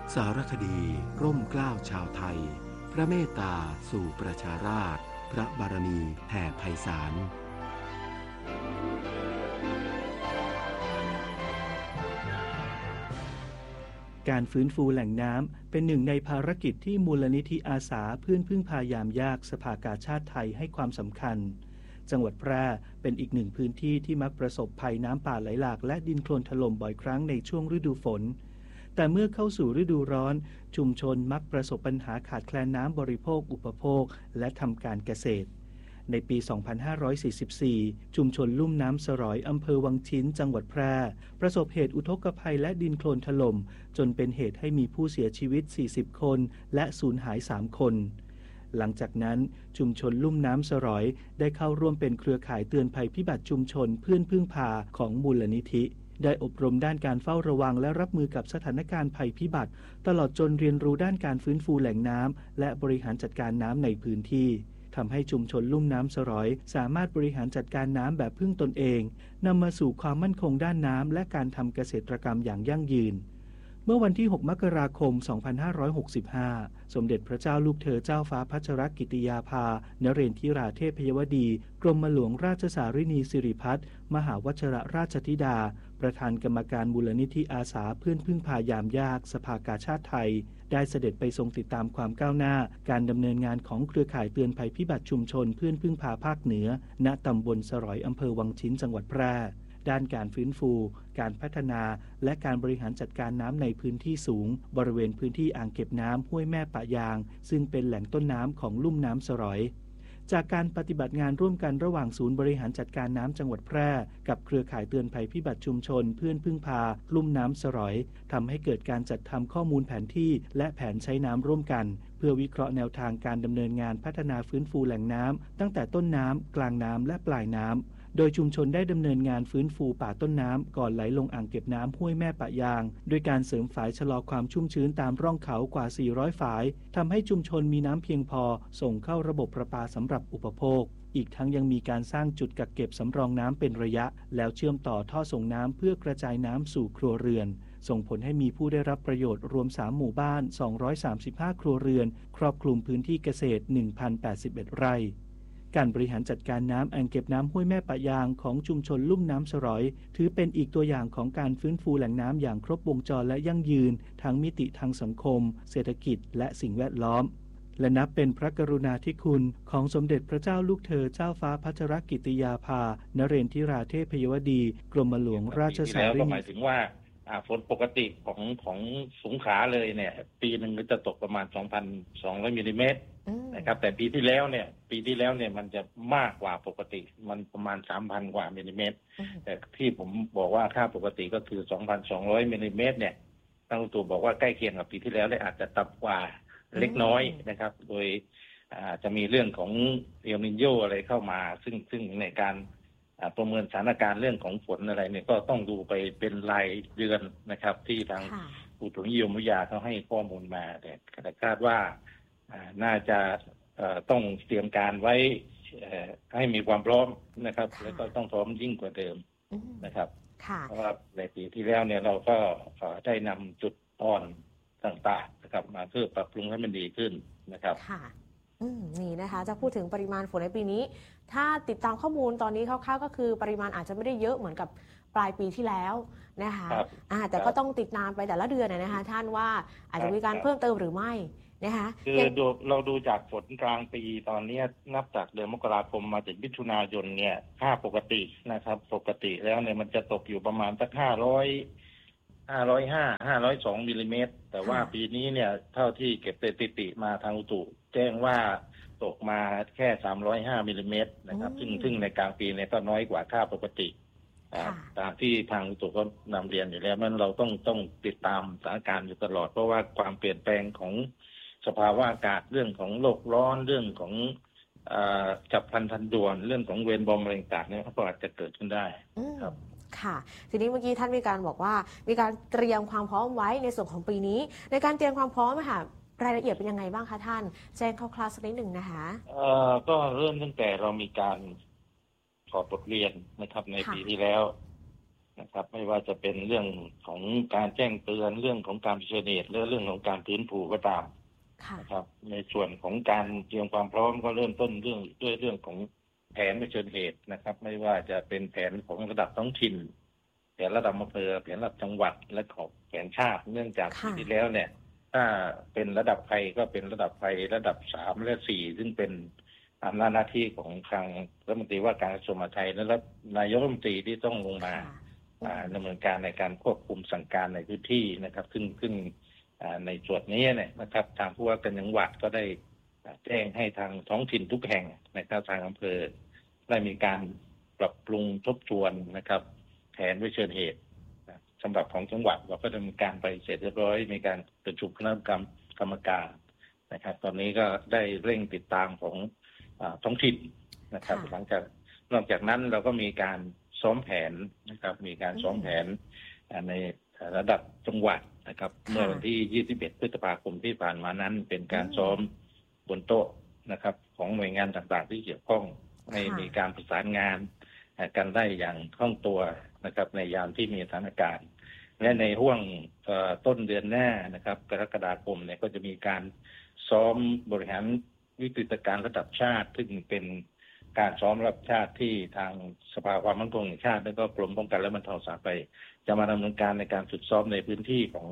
สารคดีร่มเกล้าชาวไทยพระเมตตาสู่ประชาราษฎร์พระบารมีแผ่ไพศาลการฟื้นฟูแหล่งน้ำเป็นหนึ่งในภารกิจที่มูลนิธิอาสาเพื่อนพึ่งพายามยากสภากาชาดไทยให้ความสำคัญจังหวัดแพร่เป็นอีกหนึ่งพื้นที่ที่มักประสบภัยน้ำป่าไหลหลากและดินโคลนถล่มบ่อยครั้งในช่วงฤดูฝนแต่เมื่อเข้าสู่ฤดูร้อนชุมชนมักประสบปัญหาขาดแคลนน้ำบริโภคอุปโภคและทำการเกษตรในปี 2544 ชุมชนลุ่มน้ำสรอยอำเภอวังชิ้นจังหวัดแพร่ประสบเหตุอุทกภัยและดินโคลนถล่มจนเป็นเหตุให้มีผู้เสียชีวิต 40 คนและสูญหาย 3 คนหลังจากนั้นชุมชนลุ่มน้ำสรอยได้เข้าร่วมเป็นเครือข่ายเตือนภัยพิบัติชุมชนเพื่อนพึ่งพาของมูลนิธิได้อบรมด้านการเฝ้าระวังและรับมือกับสถานการณ์ภัยพิบัติตลอดจนเรียนรู้ด้านการฟื้นฟูแหล่งน้ำและบริหารจัดการน้ำในพื้นที่ทำให้ชุมชนลุ่มน้ำสรอยสามารถบริหารจัดการน้ำแบบพึ่งตนเองนำมาสู่ความมั่นคงด้านน้ำและการทำเกษตรกรรมอย่างยั่งยืนเมื่อวันที่ 6 มกราคม 2565 สมเด็จพระเจ้าลูกเธอเจ้าฟ้าพัชรกิติยาภานเรนทิราเทพยวดีกรมหลวงราชสารินีสิริพัฒน์มหาวชิรราชธิดาประธานกรรมการมูลนิธิอาสาเพื่อนพึ่งพายามยากสภากาชาดไทยได้เสด็จไปทรงติดตามความก้าวหน้าการดำเนินงานของเครือข่ายเตือนภัยพิบัติชุมชนเพื่อนพึ่งพาภาคเหนือณตำบลสรอยอำเภอวังชิ้นจังหวัดแพร่ด้านการฟื้นฟูการพัฒนาและการบริหารจัดการน้ำในพื้นที่สูงบริเวณพื้นที่อ่างเก็บน้ำห้วยแม่ปะยางซึ่งเป็นแหล่งต้นน้ำของลุ่มน้ำสรอยจากการปฏิบัติงานร่วมกันระหว่างศูนย์บริหารจัดการน้ำจังหวัดแพร่กับเครือข่ายเตือนภัยพิบัติชุมชนเพื่อนพึ่งพาลุ่มน้ำสรอยทำให้เกิดการจัดทำข้อมูลแผนที่และแผนใช้น้ำร่วมกันเพื่อวิเคราะห์แนวทางการดำเนินงานพัฒนาฟื้นฟูแหล่งน้ำตั้งแต่ต้นน้ำกลางน้ำและปลายน้ำโดยชุมชนได้ดำเนินงานฟื้นฟูป่าต้นน้ำก่อนไหลลงอ่างเก็บน้ำห้วยแม่ปะยางด้วยการเสริมฝายชะลอความชุ่มชื้นตามร่องเขากว่า 400 ฝายทำให้ชุมชนมีน้ำเพียงพอส่งเข้าระบบประปาสำหรับอุปโภคอีกทั้งยังมีการสร้างจุดกักเก็บสำรองน้ำเป็นระยะแล้วเชื่อมต่อท่อส่งน้ำเพื่อกระจายน้ำสู่ครัวเรือนส่งผลให้มีผู้ได้รับประโยชน์รวม3หมู่บ้าน235ครัวเรือนครอบคลุมพื้นที่เกษตร 1,081 ไร่การบริหารจัดการน้ำอ่างเก็บน้ำห้วยแม่ปะยางของชุมชนลุ่มน้ำสรอยถือเป็นอีกตัวอย่างของการฟื้นฟูแหล่งน้ำอย่างครบวงจรและยั่งยืนทั้งมิติทางสังคมเศรษฐกิจและสิ่งแวดล้อมและนับเป็นพระกรุณาธิคุณของสมเด็จพระเจ้าลูกเธอเจ้าฟ้าพัชรกิติยาภานเรนทิราเทพยวดีกรมหลวงราชสารินีหมายถึงว่าฝนปกติของสงขลาเลยเนี่ยปีหนึ่งจะตกประมาณ 2,200 มิลลิเมตรนะครับแต่ปีที่แล้วเนี่ยมันจะมากกว่าปกติมันประมาณ 3,000 กว่ามิลลิเมตรแต่ที่ผมบอกว่าค่าปกติก็คือ 2,200 มิลลิเมตรเนี่ยทางอุตุบอกว่าใกล้เคียงกับปีที่แล้วได้อาจจะต่ำกว่าเล็กน้อยนะครับโดยจะมีเรื่องของเอลนิโญอะไรเข้ามาซึ่งในการประเมินสถานการณ์เรื่องของฝนอะไรเนี่ยก็ต้องดูไปเป็นรายเดือนนะครับที่ทางอุตุนิยมวิทยาเขาให้ข้อมูลมาแต่คาดว่าน่าจะต้องเตรียมการไว้ให้มีความพร้อมนะครับแล้วก็ต้องพร้อมยิ่งกว่าเดิมนะครับเพราะว่าในปีที่แล้วเนี่ยเราก็ได้นำจุดอ่อนต่างๆนะครับมาเพื่อปรับปรุงให้มันดีขึ้นนะครับนี่นะคะจะพูดถึงปริมาณฝนในปีนี้ถ้าติดตามข้อมูลตอนนี้คร่าวๆก็คือปริมาณอาจจะไม่ได้เยอะเหมือนกับปลายปีที่แล้วนะคะแต่ก็ต้องติดตามไปแต่ละเดือนนะคะท่านว่าอาจจะมีการเพิ่มเติมหรือไม่นะคะคือเราดูจากฝนกลางปีตอนนี้นับจากเดือนมกราคมมาถึงมิถุนายนเนี่ยค่าปกตินะครับปกติแล้วเนี่ยมันจะตกอยู่ประมาณสัก502 มิลลิเมตรแต่ว่าปีนี้เนี่ยเท่าที่เก็บสถิติมาทางอุตุแจ้งว่าตกมาแค่305 มิลลิเมตรนะครับซึ่งในกลางปีเนี่ยก็น้อยกว่าค่าปกติตามที่ทางอุตุก็นำเรียนอยู่แล้วนั้นเราต้องติดตามสถานการณ์อยู่ตลอดเพราะว่าความเปลี่ยนแปลงของสภาวะอากาศเรื่องของโลกร้อนเรื่องของฉับพลันทันด่วนเรื่องของเวรบอมอะไรต่างๆเนี่ยก็อาจจะเกิดขึ้นได้ครับค่ะทีนี้เมื่อกี้ท่านมีการบอกว่ามีการเตรียมความพร้อมไว้ในส่วนของปีนี้ในการเตรียมความพร้อมค่ะรายละเอียดเป็นยังไงบ้างคะท่านแจ้งคร่าวๆสักนิดหนึ่งนะคะก็เริ่มตั้งแต่เรามีการถอดบทเรียนนะครับในปีที่แล้วนะครับไม่ว่าจะเป็นเรื่องของการแจ้งเตือนเรื่องของการเผชิญเหตุและเรื่องของการฟื้นฟูก็ตามนะครับในส่วนของการเตรียมความพร้อมก็เริ่มต้นด้วยเรื่องของแผนเผชิญเหตุนะครับไม่ว่าจะเป็นแผนของระดับท้องถิ่นแผนระดับอำเภอแผนระดับจังหวัดและของแผนชาติเนื่องจากปีที่แล้วเนี่ยถ้าเป็นระดับภัยก็เป็นระดับภัยระดับ3และ4ซึ่งเป็นอำนาจหน้าที่ของทางรัฐมนตรีว่าการกระทรวงมหาดไทยและนายกรัฐมนตรีที่ต้องลงมาดำเนินการในการควบคุมสั่งการในพื้นที่นะครับซึ่งในส่วนนี้เนี่ยนะครับทางผู้ว่าการจังหวัดก็ได้แจ้งให้ทางท้องถิ่นทุกแห่งนะครับทางอำเภอได้มีการปรับปรุงทบทวนนะครับแผนเผชิญเหตุสำหรับของจังหวัดเราก็ดำเนินการไปเสร็จเรียบร้อยมีการประชุมคณะกรรมการนะครับตอนนี้ก็ได้เร่งติดตามของท้องถิ่นนะครับนอกจากนั้นเราก็มีการซ้อมแผนนะครับมีการซ้อมแผนในระดับจังหวัดนะครับเมื่อวันที่21 พฤษภาคมที่ผ่านมานั้นเป็นการซ้อมบนโต๊ะนะครับของหน่วยงานต่างๆที่เกี่ยวข้องให้มีการประสานงานกันได้อย่างคล่องตัวนะครับในยามที่มีสถานการณ์และในห่วงต้นเดือนหน้านะครับกรกฎาคมเนี่ยก็จะมีการซ้อมบริหารวิกฤตการณ์ระดับชาติซึ่งเป็นการซ้อมระดับชาติที่ทางสภาความมั่นคงแห่งชาติและก็กรมป้องกันและบรรเทาสาธารณภัยจะมาดำเนินการในการฝึกซ้อมในพื้นที่ของ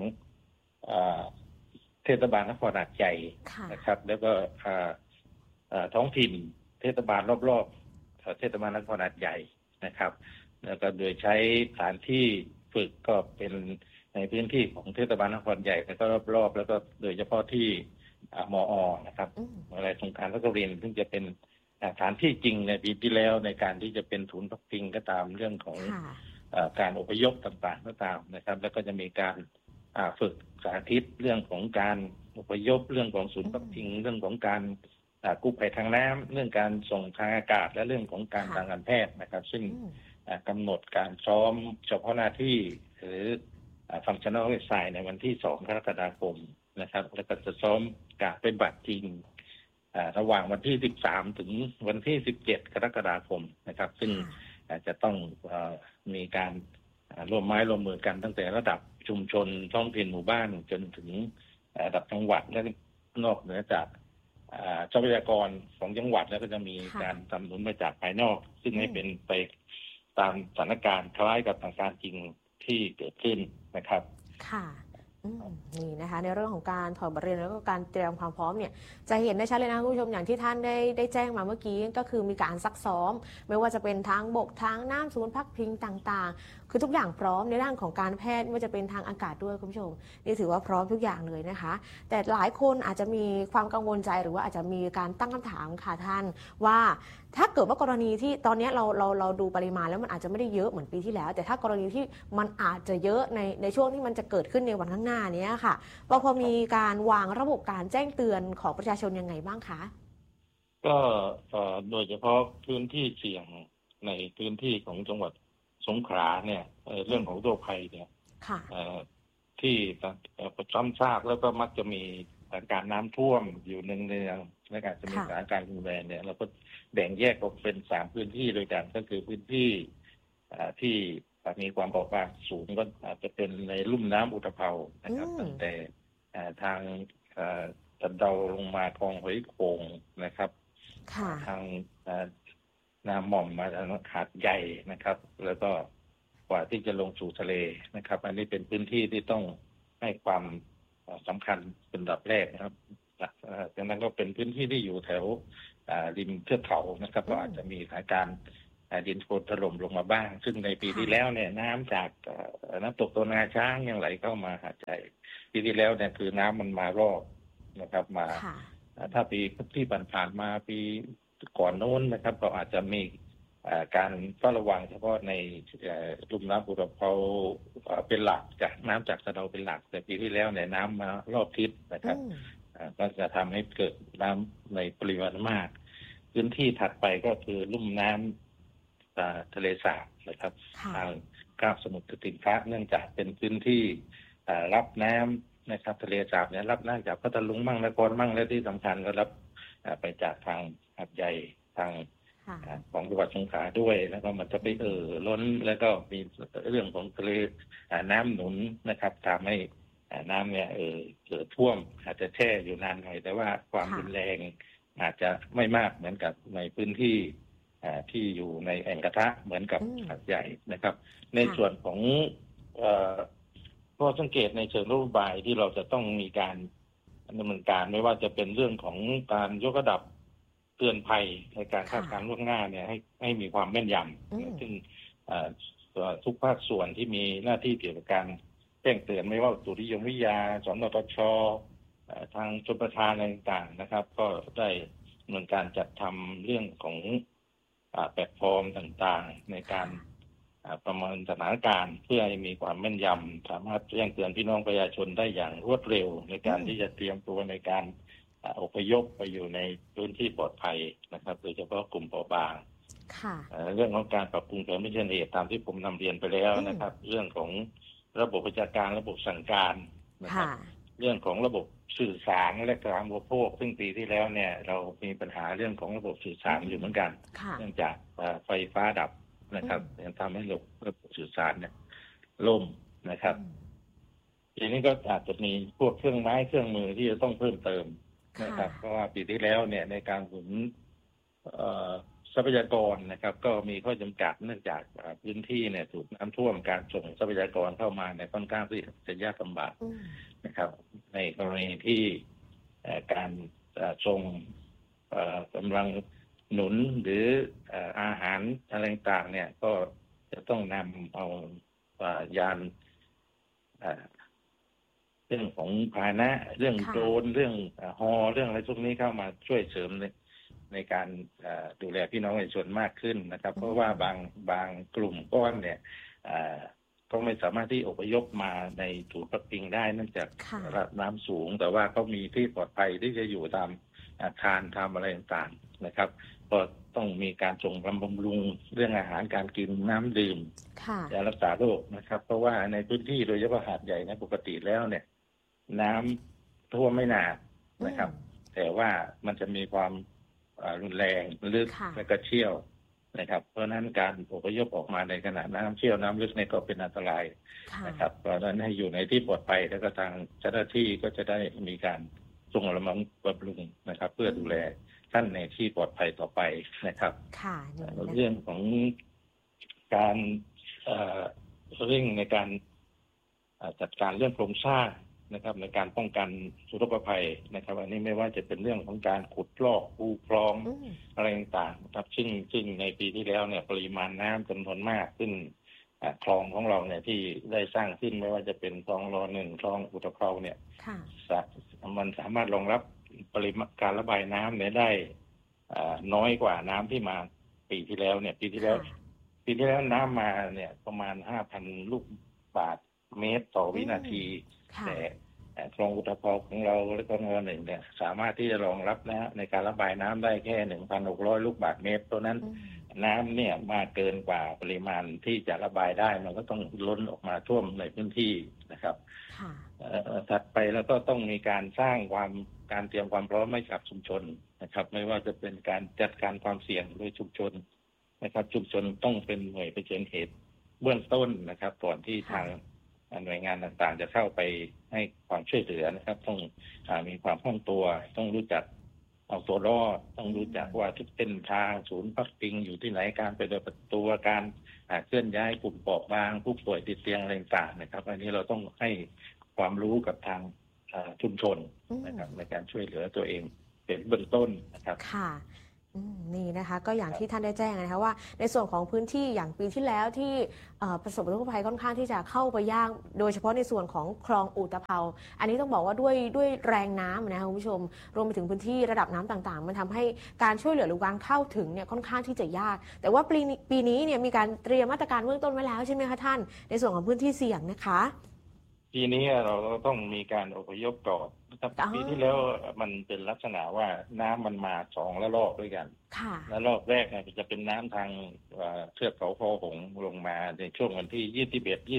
เทศบาลนครหาดใหญ่นะครับแล้วก็ท้องถิ่นเทศบาลรอบๆเทศบาลนครหาดใหญ่นะครับแล้วก็โดยใช้สถานที่ฝึกก็เป็นในพื้นที่ของเทศบาลนครใหญ่แล้วก็รอบๆแล้วก็โดยเฉพาะที่มอ.นะครับอะไรสงขลาและกรีนซึ่งจะเป็นสถานที่จริงในปีที่แล้วในการที่จะเป็นศูนย์พักพิงก็ตามเรื่องของการอพยพต่างๆก็ตามนะครับแล้วก็จะมีการฝึกสาธิตเรื่องของการอพยพเรื่องของศูนย์พักพิงเรื่องของการกู้ภัยทางน้ำเรื่องการส่งทางอากาศและเรื่องของการทางการแพทย์นะครับซึ่งกำหนดการซ้อมเฉพาะหน้าที่หรือfunctional exercise ในวันที่2 กรกฎาคมนะครับแล้วก็จะซ้อมการปฏิบัติจริงระหว่างวันที่13ถึงวันที่17 กรกฎาคมนะครับซึ่งจะต้องมีการร่วมไม้ร่วมมือกันตั้งแต่ระดับชุมชนท้องถิ่นหมู่บ้านจนถึงระดับจังหวัดและนอกเหนือจากทรัพยากรของจังหวัดแล้วก็จะมีการสนับสนุนมาจากภายนอกซึ่งให้เป็นไปตามสถานการณ์คล้ายกับสถานการณ์จริงที่เกิดขึ้นนะครับค่ะนี่นะคะในเรื่องของการถอดบทเรียนแล้วก็การเตรียมความพร้อมเนี่ยจะเห็นได้ชัดเลยนะคุณผู้ชมอย่างที่ท่านได้แจ้งมาเมื่อกี้ก็คือมีการซักซ้อมไม่ว่าจะเป็นทางบกทางน้ำศูนย์พักพิงต่างๆคือทุกอย่างพร้อมในด้านของการแพทย์ไม่ว่าจะเป็นทางอากาศด้วยคุณผู้ชมนี่ถือว่าพร้อมทุกอย่างเลยนะคะแต่หลายคนอาจจะมีความกังวลใจหรือว่าอาจจะมีการตั้งคำถามค่ะท่านว่าถ้าเกิดว่ากรณีที่ตอนนี้เราดูปริมาณแล้วมันอาจจะไม่ได้เยอะเหมือนปีที่แล้วแต่ถ้ากรณีที่มันอาจจะเยอะในช่วงที่มันจะเกิดขึ้นในวันข้างหน้านี้ค่ะพอมีการวางระบบการแจ้งเตือนของประชาชนยังไงบ้างคะก็โดยเฉพาะพื้นที่เสี่ยงในพื้นที่ของจังหวัดสงขลาเนี่ยเรื่องของโรคภัยเนี่ยที่ประจำทราบแล้วก็มักจะมีสถานการณ์น้ำท่วมอยู่เนืองๆและการจะมีสถานการณ์รุนแรงเนี่ยเราก็แบ่งแยกออกเป็น3พื้นที่โดยกันก็คือพื้นที่ที่มีความเปราะบางสูงก็อาจจะเป็นในลุ่มน้ำอุตภเปานะครับตั้งแต่ทางตะเดาลงมาคลองหอยโขงนะครับทางนาหม่อมมาทางหาดใหญ่นะครับแล้วก็กว่าที่จะลงสู่ทะเลนะครับอันนี้เป็นพื้นที่ที่ต้องให้ความสำคัญเป็นอันดับแรกนะครับดังนั้นก็เป็นพื้นที่ที่อยู่แถวริมเทือกเขานะครับก็อาจจะมีสถานการณ์ดินโคลนถล่มลงมาบ้างซึ่งในปีที่แล้วเนี่ยน้ำจากน้ำตกตัวนาช้างยังไหลเข้ามาหาดใหญ่ปีที่แล้วเนี่ยคือน้ำมันมารอบนะครับมาถ้าปีที่ผ่านมาปีก่อนโน้นนะครับก็อาจจะมีการเฝ้าระวังเฉพาะในลุ่มน้ำอุตภเปาเป็นหลักจากน้ำจากสะเดาเป็นหลักแต่ปีที่แล้วเนี่ยน้ำมารอบทิศนะครับก็จะทำให้เกิดน้ำในปริมาณมากพื้นที่ถัดไปก็คือลุ่มน้ำทะเลสาบนะครับทางคาบสมุทรตินคะเนื่องจากเป็นพื้นที่รับน้ำนะครับทะเลสาบเนี่ยรับน้ำจากพัทลุงมั่งนครมั่งและที่สำคัญก็รับไปจากทางหาดใหญ่ทางของจังหวัดสงขลาด้วยแล้วก็มันจะไปล้นแล้วก็มีเรื่องของทะเลน้ำหนุนนะครับทำให้น้ำเนี่ยเกิดท่วมอาจจะแช่อยู่นานหน่อยแต่ว่าความรุนแรงอาจจะไม่มากเหมือนกับในพื้นที่ที่อยู่ในแอ่งกระทะเหมือนกับหาดใหญ่นะครับในส่วนของข้อสังเกตในเชิงนโยบายที่เราจะต้องมีการดำเนินการไม่ว่าจะเป็นเรื่องของการยกระดับเตือนภัยในการคาดการณ์ล่วงหน้าเนี่ยให้มีความแม่นยำซึ่งทุกภาคส่วนที่มีหน้าที่เกี่ยวกับการแจ้งเตือนไม่ว่าอุตุนิยมวิทยาสนทช.ทางชลประทานอะไรต่างๆนะครับก็ได้ดำเนินการจัดทำเรื่องของแพลตฟอร์มต่างๆในการประเมินสถานการณ์เพื่อให้มีความแม่นยำสามารถแจ้งเตือนพี่น้องประชาชนได้อย่างรวดเร็วในการที่จะเตรียมตัวในการอพยพไปอยู่ในพื้นที่ปลอดภัยนะครับโดยเฉพาะกลุ่มเปราะบางเรื่องของการปรับปรุงแผนไม่ใช่เหตุตามที่ผมนำเรียนไปแล้วนะครับเรื่องของระบบประชาการระบบสั่งการนะครับเรื่องของระบบสื่อสารและการบริโภคซึ่งปีที่แล้วเนี่ยเรามีปัญหาเรื่องของระบบสื่อสารอยู่เหมือนกันเนื่องจากไฟฟ้าดับนะครับยังทำให้ระบบสื่อสารเนี่ยล่มนะครับทีนี้ก็อาจจะมีพวกเครื่องไม้เครื่องมือที่จะต้องเพิ่มเติมนะครับเพราะว่าปีที่แล้วเนี่ยในการหนุนทรัพยากรนะครับก็มีข้อจำกัดเนื่องจากพื้นที่เนี่ยถูกน้ำท่วมการส่งทรัพยากรเข้ามาเนี่ยค่อนข้างที่จะยากลำบากนะครับในกรณีที่การส่งกำลังหนุนหรืออาหารอะไรต่างเนี่ยก็จะต้องนำเอายานเรื่องของพาหนะเรื่องโดรนเรื่องฮอเรื่องอะไรพวกนี้เข้ามาช่วยเสริมในการดูแลพี่น้องประชาชนมากขึ้นนะครับเพราะว่าบางกลุ่มก้อนเนี่ยก็ไม่สามารถที่อพยพมาในศูนย์พักพิงได้เนื่องจากระดับน้ำสูงแต่ว่าก็มีที่ปลอดภัยที่จะอยู่ตามอาคารทำอะไรต่างๆนะครับก็ต้องมีการส่งบำรุงเรื่องอาหารการกินน้ำดื่มยารักษาโรคนะครับเพราะว่าในพื้นที่โดยเฉพาะหาดใหญ่นะปกติแล้วเนี่ยน้ำท่วมไม่หนานะครับแต่ว่ามันจะมีความรุนแรงลึกและก็เชี่ยวนะครับเพราะฉะนั้นการอพยพออกมาในขณะน้ำเชี่ยวน้ำลึกเนี่ยก็เป็นอันตรายนะครับเพราะฉะนั้นให้อยู่ในที่ปลอดภัยแล้วก็ทางเจ้าหน้าที่ก็จะได้มีการส่งกำลังบำรุงนะครับเพื่อดูแลท่านในที่ปลอดภัยต่อไปนะครับเรื่องของการเร่งในการจัดการเรื่องโครงสร้างนะครับในการป้องกันอุทกภัยนะครับอันนี้ไม่ว่าจะเป็นเรื่องของการขุดลอกคูคลองอะไรต่างๆนะครับซึ่งในปีที่แล้วเนี่ยปริมาณน้ำจำนวนมากขึ้นคลองของเราเนี่ยที่ได้สร้างขึ้นไม่ว่าจะเป็นคลองร.1 คลองอุตภาวเนี่ยมันสามารถรองรับปริมาณการระบายน้ำเนี่ยได้น้อยกว่าน้ำที่มาปีที่แล้วเนี่ยปีที่แล้วน้ำมาเนี่ยประมาณ 5,000 ลูกบาศก์เมตรต่อวินาทีแต่คลองอุตภาวของเราและคลองร.1เนี่ยสามารถที่จะรองรับนะในการระบายน้ำได้แค่ 1,600 ลูกบาศก์เมตรตัวนั้นน้ำเนี่ยมาเกินกว่าปริมาณที่จะระบายได้มันก็ต้องล้นออกมาท่วมในพื้นที่นะครับถัดไปแล้วก็ต้องมีการสร้างการเตรียมความพร้อมให้กับชุมชนนะครับไม่ว่าจะเป็นการจัดการความเสี่ยงโดยชุมชนนะครับชุมชนต้องเป็นหน่วยเผชิญเหตุเบื้องต้นนะครับก่อนที่ทางหน่วยงานต่างๆจะเข้าไปให้ความช่วยเหลือนะครับต้องมีความคล่องตัวต้องรู้จักเอาตัวรอดต้องรู้จักว่าทุกเส้นทางศูนย์พักพิงอยู่ที่ไหนการไปโดยตัวการเคลื่อนย้ายกลุ่มเปราะบางผู้ป่วยติดเตียงอะไรต่างๆนะครับอันนี้เราต้องให้ความรู้กับทางชุมชนนะครับในการช่วยเหลือตัวเองเป็นเบื้องต้นนะครับค่ะนี่นะคะก็อย่างที่ท่านได้แจ้งนะคะว่าในส่วนของพื้นที่อย่างปีที่แล้วที่ประสบอุทกภัยค่อนข้างที่จะเข้าไปยากโดยเฉพาะในส่วนของคลองอุตภาวอันนี้ต้องบอกว่าด้วยแรงน้ำนะคะคุณผู้ชมรวมไปถึงพื้นที่ระดับน้ำต่างๆมันทำให้การช่วยเหลือหรือการเข้าถึงเนี่ยค่อนข้างที่จะยากแต่ว่าปีนี้เนี่ยมีการเตรียมมาตรการเบื้องต้นไว้แล้วใช่ไหมคะท่านในส่วนของพื้นที่เสี่ยงนะคะปีนี้เราต้องมีการอพยพก่อนนะครับปีที่แล้วมันเป็นลักษณะว่าน้ำมันมา2 ระลอกด้วยกันระลอกแรกเนี่ยจะเป็นน้ำทางเทือกเขาคอหงลงมาในช่วงวันที่21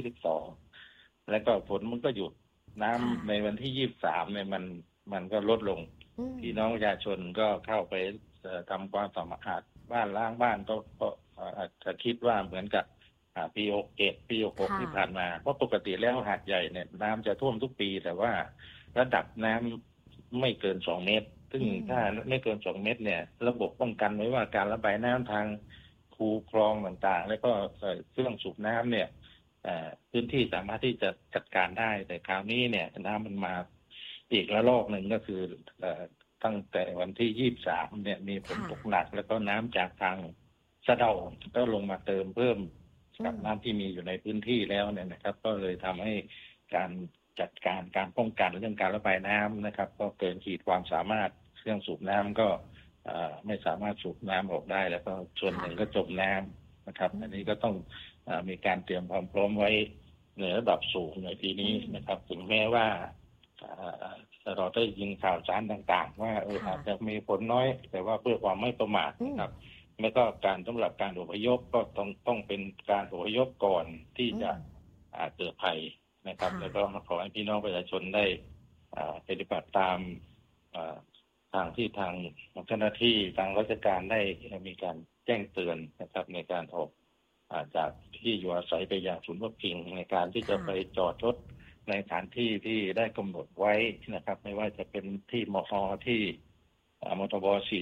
22แล้วก็ฝนมันก็หยุดน้ำในวันที่23เนี่ยมันก็ลดลงพี่น้องประชาชนก็เข้าไปทำความสะอาดบ้านล้างบ้านก็อาจจะคิดว่าเหมือนกับปี61ปี66ที่ผ่านมาเพราะปกติแล้วหาดใหญ่เนี่ยน้ำจะท่วมทุกปีแต่ว่าระดับน้ำไม่เกิน2 เมตรซึ่งถ้าไม่เกิน2 เมตรเนี่ยระบบป้องกันไว้ว่าการระบายน้ำทางคูคลองต่างๆแล้วก็เครื่องสูบน้ำเนี่ยพื้นที่สามารถที่จะจัดการได้แต่คราวนี้เนี่ยน้ำมันมาอีกระลอกหนึ่งก็คือตั้งแต่วันที่23เนี่ยมีฝนตกหนักแล้วก็น้ำจากทางสะเดาก็ลงมาเติมเพิ่มกับน้ำที่มีอยู่ในพื้นที่แล้วเนี่ยนะครับก็เลยทำให้การจัดการการป้องกันเรื่องการระบายน้ำนะครับก็เกินขีดความสามารถเครื่องสูบน้ำก็ไม่สามารถสูบน้ำออกได้แล้วก็ส่วนหนึ่งก็จมน้ำนะครับอันนี้ก็ต้องมีการเตรียมความพร้อมไว้ในระดับสูงในปีนี้นะครับถึงแม้ว่าเราได้ยินข่าวสารต่างๆว่าอาจจะมีฝนน้อยแต่ว่าเพื่อความไม่ประมาทนะครับแล้วก็การสำหรับการอพยพก็ต้องเป็นการอพยพก่อนที่จะเกิดภัยนะครับแล้วก็ขอให้พี่น้องประชาชนได้ปฏิบัติตามทางที่ทางเจ้าหน้าที่ทางราชการได้มีการแจ้งเตือนนะครับในการออกจากที่อยู่อาศัยไปยังศูนย์พักพิงในการที่จะไปจอดรถในสถานที่ที่ได้กำหนดไว้นะครับไม่ว่าจะเป็นที่มอที่มทบ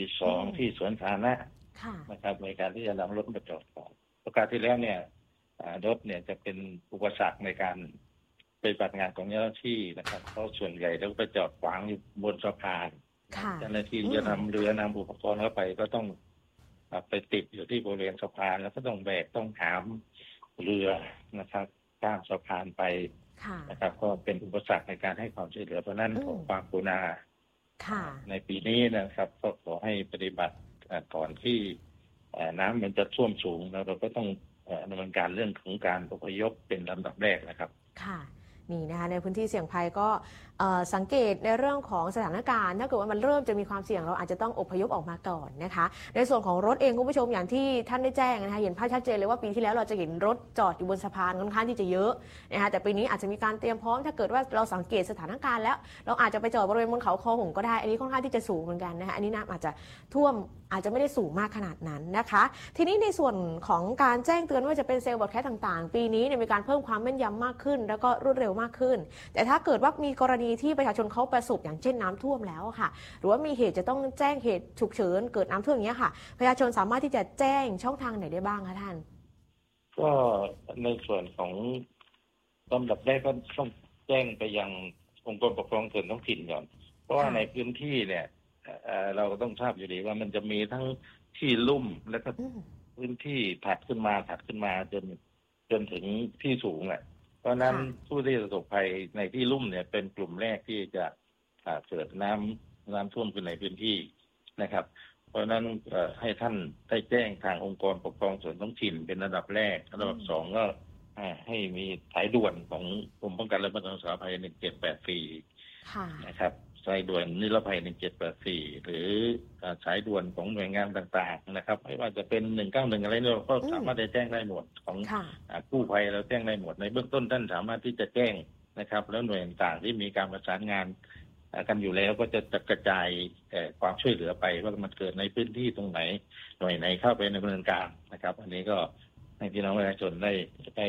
42ที่สวนสาธารณะนะครับในการที่จะนำรถมาจอดก่อนประกาศที่แล้วเนี่ยรถเนี่ยจะเป็นอุปสรรคในการปฏิบัติงานของเจ้าหน้าที่นะครับเพราะส่วนใหญ่แล้วไปจอดขวางอยู่บนสะพานเจ้าหน้าที่จะนำเรือนำอุปกรณ์เข้าไปก็ต้องไปติดอยู่ที่บริเวณสะพานแล้วก็ต้องแบกต้องหามเรือนะครับข้ามสะพานไปนะครับก็เป็นอุปสรรคในการให้ความช่วยเหลือเพราะนั้นขอความกรุณาในปีนี้นะครับก็ขอให้ปฏิบัติก่อนที่น้ำมันจะท่วมสูงแล้วเราก็ต้องดำเนินการเรื่องของการอพยพเป็นลำดับแรกนะครับค่ะนี่นะคะในพื้นที่เสี่ยงภัยก็สังเกตในเรื่องของสถานการณ์ถ้าเกิดว่ามันเริ่มจะมีความเสี่ยงเราอาจจะต้องอพยพออกมาก่อนนะคะในส่วนของรถเองคุณผู้ชมอย่างที่ท่านได้แจ้งนะคะเห็นภาพชัดเจนเลยว่าปีที่แล้วเราจะเห็นรถจอดอยู่บนสะพานค่อนข้างที่จะเยอะนะคะแต่ปีนี้อาจจะมีการเตรียมพร้อมถ้าเกิดว่าเราสังเกตสถานการณ์แล้วเราอาจจะไปจอดบริเวณบนเขาคอหงก็ได้อันนี้ค่อนข้างที่จะสูงเหมือนกันนะคะอันนี้น้ำอาจจะท่วมอาจจะไม่ได้สูงมากขนาดนั้นนะคะทีนี้ในส่วนของการแจ้งเตือนว่าจะเป็นเซลล์บอดแคสต์ต่างๆปีนี้เนี่ยมีการเพิ่มความแม่นยำมากขึ้นแล้วก็รวดเร็วมากขึ้นแต่ถ้าเกิดว่ามีกรณีที่ประชาชนเขาประสบอย่างเช่นน้ำท่วมแล้วค่ะหรือว่ามีเหตุจะต้องแจ้งเหตุฉุกเฉินเกิดน้ำท่วมอย่างเงี้ยค่ะประชาชนสามารถที่จะแจ้งช่องทางไหนได้บ้างคะท่านก็ในส่วนของลำดับแรกก็ต้องแจ้งไปยังองค์กรปกครองส่วนท้องถิ่นก่อนเพราะว่าในพื้นที่เนี่ยเราก็ต้องทราบอยู่ดีว่ามันจะมีทั้งที่ลุ่มแล้วก็พื้นที่ถัดขึ้นมาจนถึงที่สูงอ่ะเพราะนั้นผู้ที่ประสบภัยในที่ลุ่มเนี่ยเป็นกลุ่มแรกที่จะเกิดน้ำท่วมขึ้นในพื้นที่นะครับเพราะนั้นให้ท่านได้แจ้งทางองค์กรปกครองส่วนท้องถิ่นเป็นระดับแรกระดับ2ก็ให้มีสายด่วนของกรมป้องกันและบรรเทาสาธารณภัย1784นะครับสายด่วนนิรภัย1784หรือสายด่วนของหน่วยงานต่างๆนะครับไม่ว่าจะเป็น191อะไรเนี่ยก็สามารถจะแจ้งได้หมดของกู้ภัยเราแจ้งได้หมดในเบื้องต้นท่านสามารถที่จะแจ้งนะครับแล้วหน่วยต่างๆที่มีการประสานงานกันอยู่แล้วก็จะกระจายความช่วยเหลือไปว่ามันเกิดในพื้นที่ตรงไหนหน่วยไหนเข้าไปในดำเนินการนะครับอันนี้ก็ให้พี่น้องประชาชนได้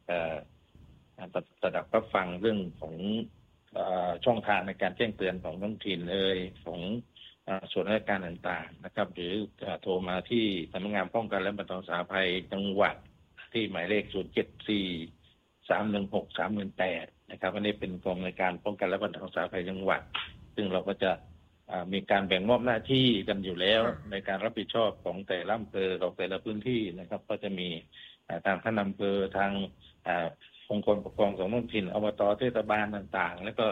ระดับรับฟังเรื่องของช่องทางในการแจ้งเตือนของท้องถิ่นของส่วนราชการต่างๆนะครับหรือโทรมาที่สำนักงานป้องกันและบรรเทาสาธารณภัยจังหวัดที่หมายเลข074-316-318นะครับอันนี้เป็นกองในการป้องกันและบรรเทาสาธารณภัยจังหวัดซึ่งเราก็จะมีการแบ่งมอบหน้าที่กันอยู่แล้วในการรับผิดชอบของแต่ละอำเภอของแต่ละพื้นที่นะครับก็จะมีทางท่านอำเภอทางองค์กรปกครองส่วนท้องถิ่นอบต.เทศบาลต่างๆแล้วก็